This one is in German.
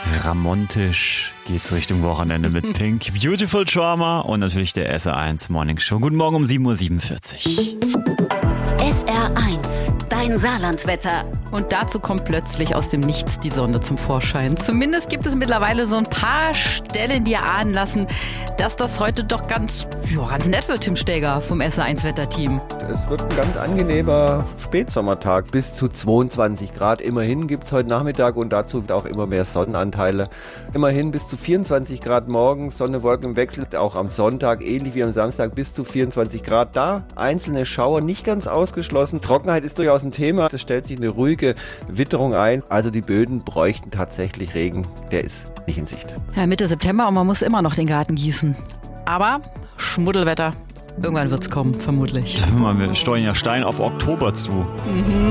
Ramontisch geht's Richtung Wochenende mit Pink, Beautiful Trauma und natürlich der SR1 Morning Show. Guten Morgen um 7.47 Uhr. SR1, dein Saarlandwetter. Und dazu kommt plötzlich aus dem Nichts die Sonne zum Vorschein. Zumindest gibt es mittlerweile so ein paar Stellen, die erahnen lassen, dass das heute doch ganz nett wird, Tim Steger vom SR1-Wetterteam. Es wird ein ganz angenehmer Spätsommertag, bis zu 22 Grad. Immerhin gibt es heute Nachmittag und dazu auch immer mehr Sonnenanteile. Immerhin bis zu 24 Grad morgens, Sonne, Wolken im Wechsel. Auch am Sonntag, ähnlich wie am Samstag, bis zu 24 Grad. Da einzelne Schauer nicht ganz ausgeschlossen. Trockenheit ist durchaus ein Thema. Es stellt sich eine ruhige Witterung ein. Also die Böden bräuchten tatsächlich Regen. Der ist nicht in Sicht. Ja, Mitte September und man muss immer noch den Garten gießen. Aber Schmuddelwetter, irgendwann wird's kommen, vermutlich. Wir steuern ja steil auf Oktober zu.